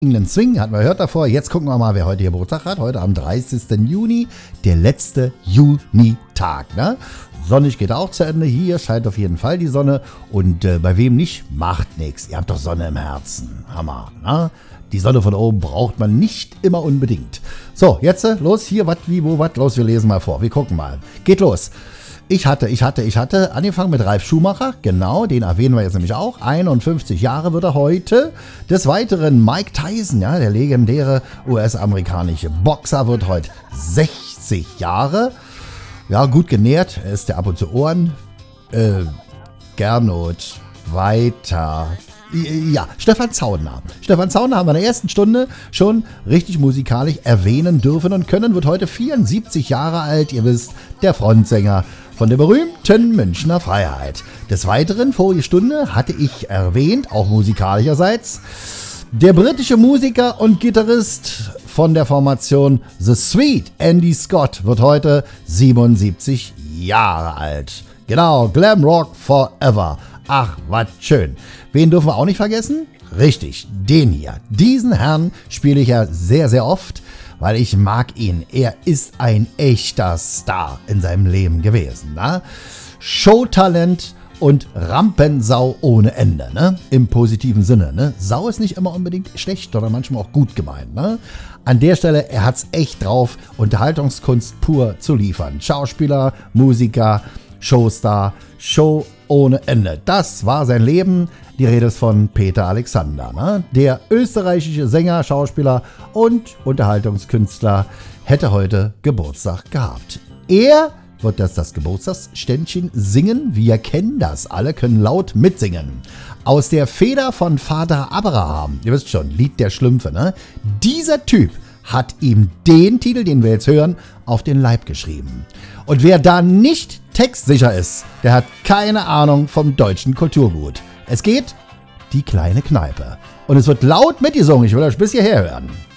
England Swing hatten wir gehört davor. Jetzt gucken wir mal, wer heute Geburtstag hat. Heute am 30. Juni, der letzte Junitag. Ne? Sonnig geht auch zu Ende. Hier scheint auf jeden Fall die Sonne. Und bei wem nicht, macht nichts. Ihr habt doch Sonne im Herzen. Hammer. Ne? Die Sonne von oben braucht man nicht immer unbedingt. So, jetzt los. Hier, was, wie, wo, was. Los, wir lesen mal vor. Wir gucken mal. Geht los. Ich hatte angefangen mit Ralf Schumacher, genau, den erwähnen wir jetzt nämlich auch. 51 Jahre wird er heute. Des Weiteren Mike Tyson, ja, der legendäre US-amerikanische Boxer, wird heute 60 Jahre. Ja, gut genährt, er ist der ab und zu Ohren. Gernot, weiter. Ja, Stefan Zauner. Stefan Zauner haben wir in der ersten Stunde schon richtig musikalisch erwähnen dürfen und können, wird heute 74 Jahre alt. Ihr wisst, der Frontsänger von der berühmten Münchner Freiheit. Des Weiteren, vorige Stunde hatte ich erwähnt, auch musikalischerseits, der britische Musiker und Gitarrist von der Formation The Sweet, Andy Scott, wird heute 77 Jahre alt. Genau, Glam Rock Forever. Ach, was schön. Wen dürfen wir auch nicht vergessen? Richtig, den hier. Diesen Herrn spiele ich ja sehr, sehr oft, weil ich mag ihn. Er ist ein echter Star in seinem Leben gewesen. Ne? Showtalent und Rampensau ohne Ende. Ne? Im positiven Sinne. Ne? Sau ist nicht immer unbedingt schlecht oder manchmal auch gut gemeint. Ne? An der Stelle, er hat es echt drauf, Unterhaltungskunst pur zu liefern. Schauspieler, Musiker, Showstar, Show ohne Ende. Das war sein Leben. Die Rede ist von Peter Alexander. Ne? Der österreichische Sänger, Schauspieler und Unterhaltungskünstler hätte heute Geburtstag gehabt. Er wird das Geburtstagsständchen singen. Wir kennen das. Alle können laut mitsingen. Aus der Feder von Vater Abraham. Ihr wisst schon, Lied der Schlümpfe. Ne? Dieser Typ hat ihm den Titel, den wir jetzt hören, auf den Leib geschrieben. Und wer da nicht textsicher ist, der hat keine Ahnung vom deutschen Kulturgut. Es geht die kleine Kneipe. Und es wird laut mitgesungen. Ich will euch bis hierher hören.